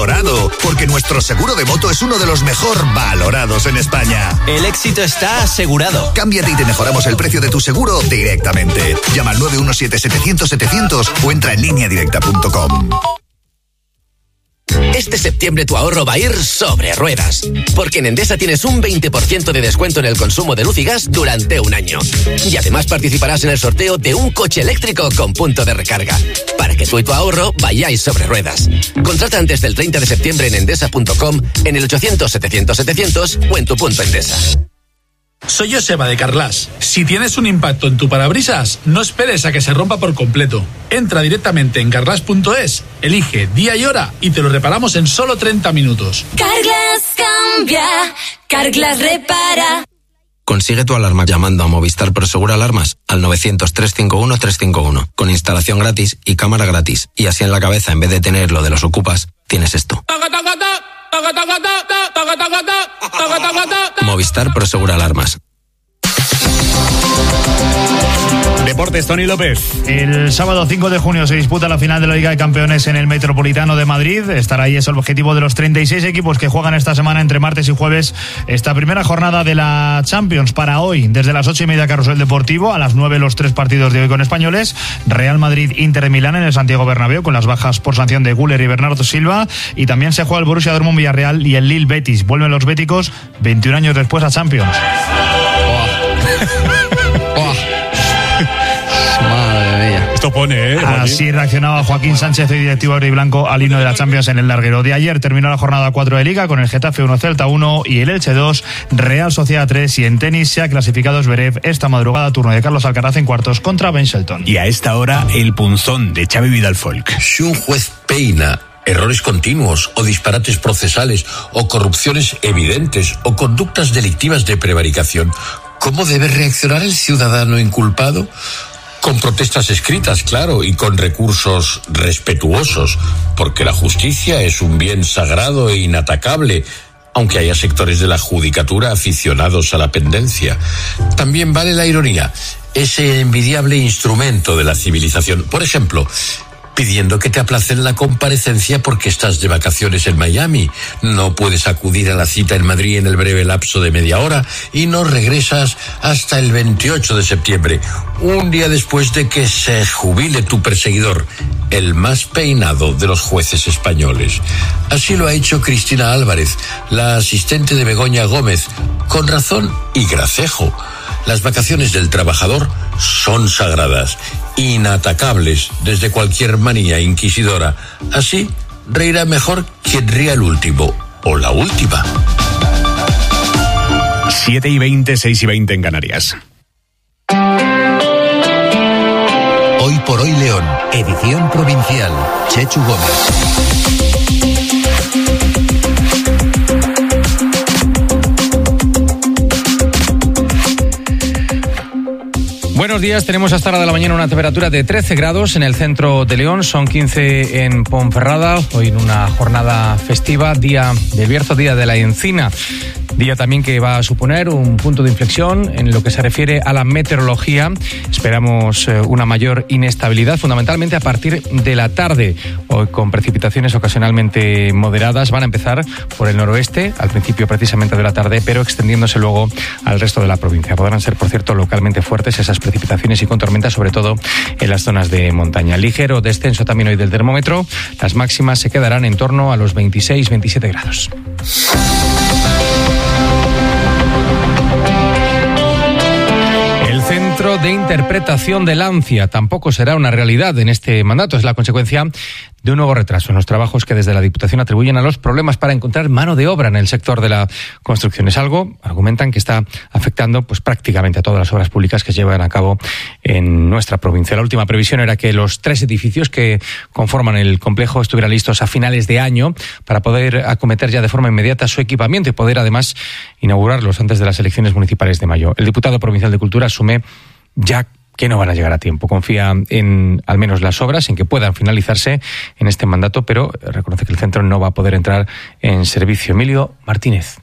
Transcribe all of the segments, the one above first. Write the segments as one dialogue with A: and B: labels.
A: valorado, porque nuestro seguro de moto es uno de los mejor valorados en España.
B: El éxito está asegurado.
A: Cámbiate y te mejoramos el precio de tu seguro directamente. Llama al 917-700-700 o entra en lineadirecta.com.
C: Este septiembre tu ahorro va a ir sobre ruedas, porque en Endesa tienes un 20% de descuento en el consumo de luz y gas durante un año. Y además participarás en el sorteo de un coche eléctrico con punto de recarga, para que tú y tu ahorro vayáis sobre ruedas. Contrata antes del 30 de septiembre en endesa.com, en el 800-700-700 o en tu punto Endesa.
D: Soy Joseba de Carglass. Si tienes un impacto en tu parabrisas, no esperes a que se rompa por completo. Entra directamente en carglass.es, elige día y hora y te lo reparamos en solo 30 minutos.
E: Carglass cambia, Carglass repara.
F: Consigue tu alarma llamando a Movistar Prosegur Alarmas al 900-351-351, con instalación gratis y cámara gratis. Y así en la cabeza, en vez de tener lo de los ocupas, tienes esto. Movistar Prosegur Alarmas.
G: Deportes, Tony López.
H: El sábado 5 de junio se disputa la final de la Liga de Campeones en el Metropolitano de Madrid. Estar ahí es el objetivo de los 36 equipos que juegan esta semana entre martes y jueves esta primera jornada de la Champions. Para hoy, desde las 8:30 Carrusel Deportivo, a las 9 los 3 partidos de hoy con españoles. Real Madrid, Inter de Milán en el Santiago Bernabéu con las bajas por sanción de Güler y Bernardo Silva. Y también se juega el Borussia Dortmund Villarreal y el Lille Betis. Vuelven los béticos 21 años después a Champions.
G: Madre mía. Esto pone,
H: Así reaccionaba Joaquín Sánchez, el directivo rojiblanco, al himno de la Champions en el larguero. De ayer terminó la jornada 4 de Liga con el Getafe 1, Celta 1 y el Elche 2, Real Sociedad 3. Y en tenis se ha clasificado Zverev esta madrugada, turno de Carlos Alcaraz en cuartos contra Ben Shelton.
G: Y a esta hora, el punzón de Xavi Vidal-Folk.
I: Si un juez peina errores continuos o disparates procesales o corrupciones evidentes o conductas delictivas de prevaricación, ¿cómo debe reaccionar el ciudadano inculpado? Con protestas escritas, claro, y con recursos respetuosos, porque la justicia es un bien sagrado e inatacable, aunque haya sectores de la judicatura aficionados a la pendencia. También vale la ironía, ese envidiable instrumento de la civilización. Por ejemplo, pidiendo que te aplacen la comparecencia porque estás de vacaciones en Miami, no puedes acudir a la cita en Madrid en el breve lapso de media hora y no regresas hasta el 28 de septiembre, un día después de que se jubile tu perseguidor, el más peinado de los jueces españoles. Así lo ha hecho Cristina Álvarez, la asistente de Begoña Gómez, con razón y gracejo. Las vacaciones del trabajador son sagradas, inatacables desde cualquier manía inquisidora. Así reirá mejor quien ría el último o la última.
G: 7:20, 6:20 en Canarias.
J: Hoy por hoy León, edición provincial. Chechu Gómez.
K: Buenos días, tenemos hasta la hora de la mañana una temperatura de 13 grados en el centro de León, son 15 en Ponferrada, hoy en una jornada festiva, día de Bierzo, día de la Encina. Día también que va a suponer un punto de inflexión en lo que se refiere a la meteorología. Esperamos una mayor inestabilidad, fundamentalmente a partir de la tarde. Hoy con precipitaciones ocasionalmente moderadas. Van a empezar por el noroeste, al principio precisamente de la tarde, pero extendiéndose luego al resto de la provincia. Podrán ser, por cierto, localmente fuertes esas precipitaciones y con tormentas, sobre todo en las zonas de montaña. Ligero descenso también hoy del termómetro. Las máximas se quedarán en torno a los 26-27 grados. Centro de Interpretación de Lancia tampoco será una realidad en este mandato. Es la consecuencia de un nuevo retraso en los trabajos que desde la Diputación atribuyen a los problemas para encontrar mano de obra en el sector de la construcción. Es algo, argumentan, que está afectando pues prácticamente a todas las obras públicas que se llevan a cabo en nuestra provincia. La última previsión era que los 3 edificios que conforman el complejo estuvieran listos a finales de año para poder acometer ya de forma inmediata su equipamiento y poder además inaugurarlos antes de las elecciones municipales de mayo. El diputado provincial de Cultura asume ya que no van a llegar a tiempo. Confía en al menos las obras, en que puedan finalizarse en este mandato, pero reconoce que el centro no va a poder entrar en servicio. Emilio Martínez.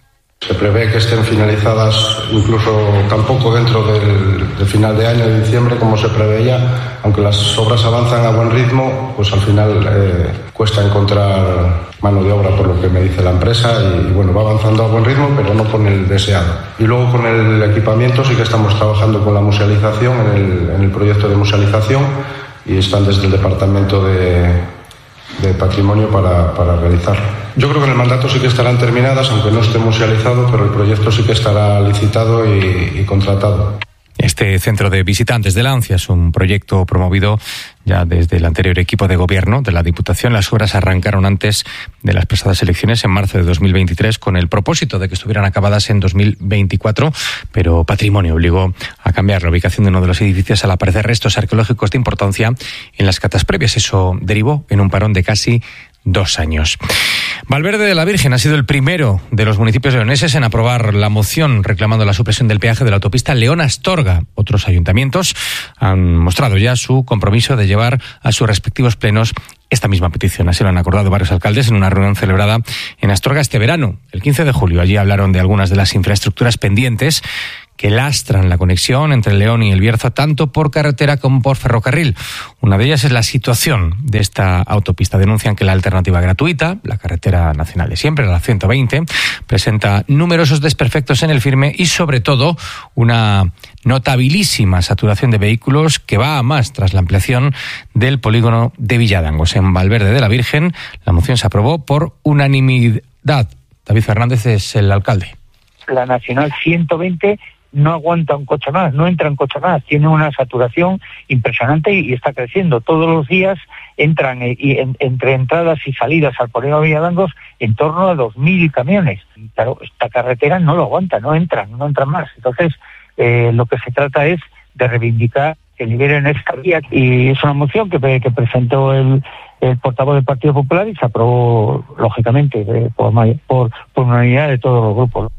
L: Se prevé que estén finalizadas incluso tampoco dentro del final de año, de diciembre, como se preveía. Aunque las obras avanzan a buen ritmo, pues al final cuesta encontrar mano de obra, por lo que me dice la empresa, y bueno, va avanzando a buen ritmo, pero no con el deseado. Y luego con el equipamiento sí que estamos trabajando con la musealización, en el proyecto de musealización, y están desde el departamento de patrimonio para realizarlo. Yo creo que en el mandato sí que estarán terminadas, aunque no esté musealizado, pero el proyecto sí que estará licitado y contratado.
K: Este centro de visitantes de Lancia es un proyecto promovido ya desde el anterior equipo de gobierno de la Diputación. Las obras arrancaron antes de las pasadas elecciones en marzo de 2023 con el propósito de que estuvieran acabadas en 2024, pero Patrimonio obligó a cambiar la ubicación de uno de los edificios al aparecer restos arqueológicos de importancia en las catas previas. Eso derivó en un parón de casi 2 años. Valverde de la Virgen ha sido el primero de los municipios leoneses en aprobar la moción reclamando la supresión del peaje de la autopista León-Astorga. Otros ayuntamientos han mostrado ya su compromiso de llevar a sus respectivos plenos esta misma petición. Así lo han acordado varios alcaldes en una reunión celebrada en Astorga este verano, el 15 de julio. Allí hablaron de algunas de las infraestructuras pendientes que lastran la conexión entre León y El Bierzo, tanto por carretera como por ferrocarril. Una de ellas es la situación de esta autopista. Denuncian que la alternativa gratuita, la carretera nacional de siempre, la 120, presenta numerosos desperfectos en el firme y, sobre todo, una notabilísima saturación de vehículos que va a más tras la ampliación del polígono de Villadangos. En Valverde de la Virgen, la moción se aprobó por unanimidad. David Fernández es el alcalde.
M: La nacional 120 no aguanta un coche más, no entra un coche más, tiene una saturación impresionante y está creciendo. Todos los días entran entre entradas y salidas al polígono de Villadangos en torno a 2.000 camiones. Y claro, esta carretera no lo aguanta, no entran más. Entonces, lo que se trata es de reivindicar que liberen esta vía, y es una moción que presentó el portavoz del Partido Popular y se aprobó, lógicamente, por unanimidad de todos los grupos.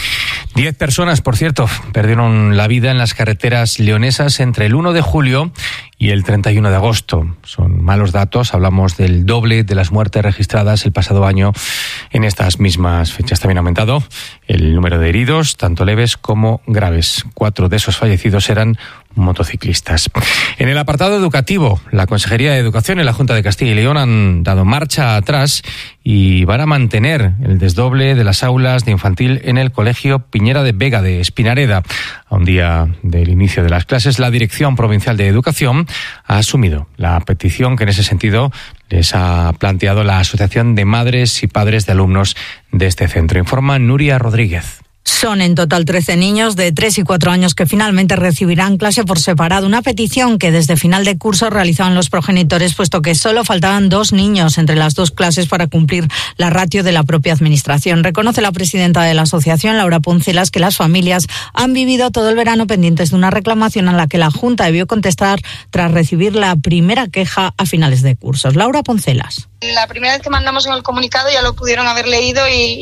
K: 10 personas, por cierto, perdieron la vida en las carreteras leonesas entre el 1 de julio y el 31 de agosto. Son malos datos, hablamos del doble de las muertes registradas el pasado año en estas mismas fechas. También ha aumentado el número de heridos, tanto leves como graves. 4 de esos fallecidos eran motociclistas. En el apartado educativo, la Consejería de Educación y la Junta de Castilla y León han dado marcha atrás y van a mantener el desdoble de las aulas de infantil en el Colegio Piñera de Vega de Espinareda. A un día del inicio de las clases, la Dirección Provincial de Educación ha asumido la petición que en ese sentido les ha planteado la Asociación de Madres y Padres de Alumnos de este centro. Informa Nuria Rodríguez.
N: Son en total 13 niños de 3 y 4 años que finalmente recibirán clase por separado. Una petición que desde final de curso realizaban los progenitores, puesto que solo faltaban 2 niños entre las 2 clases para cumplir la ratio de la propia administración. Reconoce la presidenta de la asociación, Laura Puncelas, que las familias han vivido todo el verano pendientes de una reclamación a la que la Junta debió contestar tras recibir la primera queja a finales de cursos. Laura Puncelas.
O: La primera vez que mandamos en el comunicado ya lo pudieron haber leído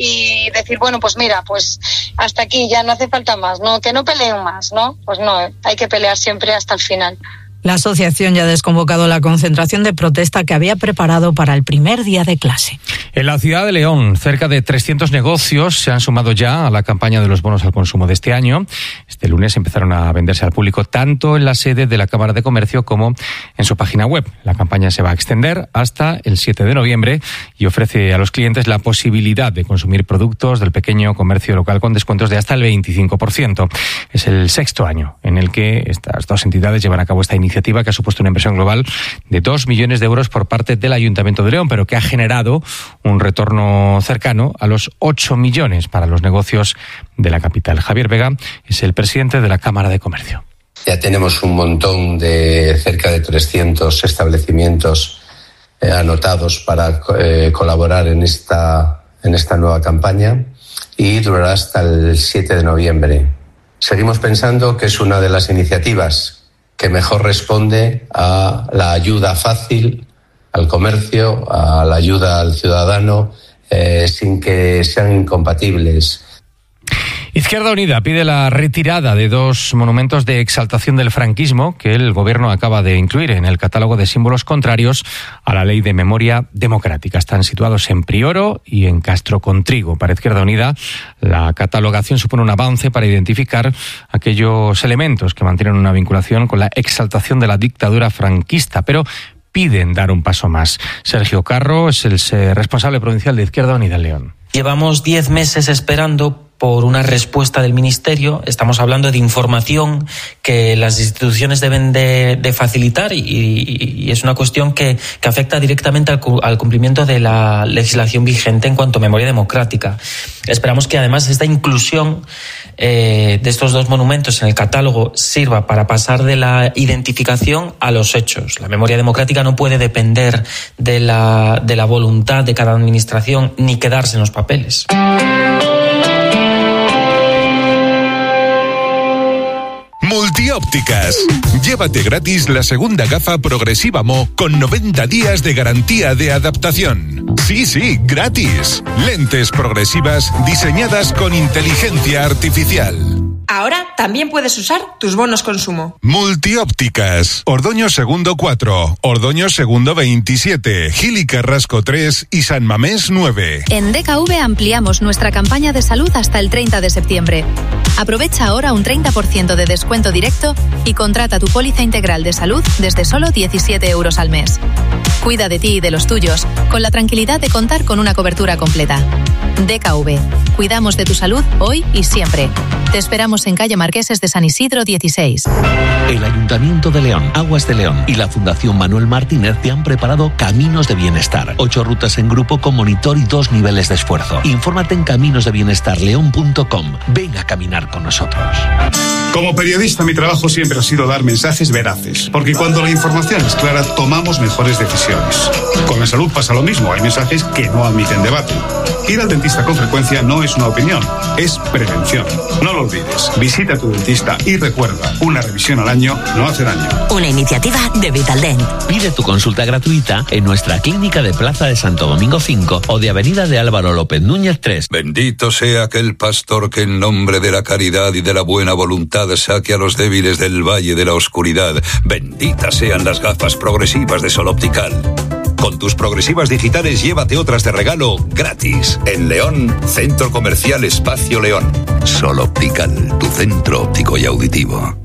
O: y decir, bueno, pues mira, pues hasta aquí, ya no hace falta más, ¿no? Que no peleen más, ¿no? Pues no, hay que pelear siempre hasta el final.
N: La asociación ya ha desconvocado la concentración de protesta que había preparado para el primer día de clase.
K: En la ciudad de León, cerca de 300 negocios se han sumado ya a la campaña de los bonos al consumo de este año. Este lunes empezaron a venderse al público tanto en la sede de la Cámara de Comercio como en su página web. La campaña se va a extender hasta el 7 de noviembre y ofrece a los clientes la posibilidad de consumir productos del pequeño comercio local con descuentos de hasta el 25%. Es el 6º año en el que estas 2 entidades llevan a cabo esta iniciativa, que ha supuesto una inversión global de 2 millones de euros por parte del Ayuntamiento de León, pero que ha generado un retorno cercano a los 8 millones para los negocios de la capital. Javier Vega es el presidente de la Cámara de Comercio.
P: Ya tenemos un montón de cerca de 300 establecimientos anotados para colaborar en esta nueva campaña y durará hasta el 7 de noviembre. Seguimos pensando que es una de las iniciativas que mejor responde a la ayuda fácil al comercio, a la ayuda al ciudadano, sin que sean incompatibles.
K: Izquierda Unida pide la retirada de 2 monumentos de exaltación del franquismo que el gobierno acaba de incluir en el catálogo de símbolos contrarios a la ley de memoria democrática. Están situados en Prioro y en Castro Contrigo. Para Izquierda Unida, la catalogación supone un avance para identificar aquellos elementos que mantienen una vinculación con la exaltación de la dictadura franquista, pero piden dar un paso más. Sergio Carro es el responsable provincial de Izquierda Unida en León.
Q: Llevamos 10 meses esperando por una respuesta del Ministerio. Estamos hablando de información que las instituciones deben de facilitar y es una cuestión que afecta directamente al cumplimiento de la legislación vigente en cuanto a memoria democrática. Esperamos que además esta inclusión de estos 2 monumentos en el catálogo sirva para pasar de la identificación a los hechos. La memoria democrática no puede depender de la voluntad de cada administración ni quedarse en los papeles.
R: Multiópticas. Llévate gratis la segunda gafa progresiva Mo con 90 días de garantía de adaptación. Sí, gratis. Lentes progresivas diseñadas con inteligencia artificial.
S: Ahora también puedes usar tus bonos consumo.
R: Multiópticas. Ordoño Segundo 4, Ordoño Segundo 27, Gil y Carrasco 3 y San Mamés 9.
T: En DKV ampliamos nuestra campaña de salud hasta el 30 de septiembre. Aprovecha ahora un 30% de descuento directo y contrata tu póliza integral de salud desde solo 17 euros al mes. Cuida de ti y de los tuyos con la tranquilidad de contar con una cobertura completa. DKV. Cuidamos de tu salud hoy y siempre. Te esperamos en calle Marqueses de San Isidro 16.
U: El Ayuntamiento de León, Aguas de León y la Fundación Manuel Martínez te han preparado Caminos de Bienestar. 8 rutas en grupo con monitor y 2 niveles de esfuerzo. Infórmate en caminosdebienestarleón.com. Ven a caminar con nosotros.
V: Como periodista, mi trabajo siempre ha sido dar mensajes veraces, porque cuando la información es clara, tomamos mejores decisiones. Con la salud pasa lo mismo, hay mensajes que no admiten debate. Ir al dentista con frecuencia no es una opinión, es prevención. No lo olvides, visita a tu dentista y recuerda, una revisión al año no hace daño.
W: Una iniciativa de Vitaldent.
U: Pide tu consulta gratuita en nuestra clínica de Plaza de Santo Domingo 5 o de Avenida de Álvaro López Núñez 3.
X: Bendito sea aquel pastor que en nombre de la caridad y de la buena voluntad saque a los débiles del valle de la oscuridad. Benditas sean las gafas progresivas de Sol Optical. Con tus progresivas digitales llévate otras de regalo gratis. En León, Centro Comercial Espacio León. Sol Optical, tu centro óptico y auditivo.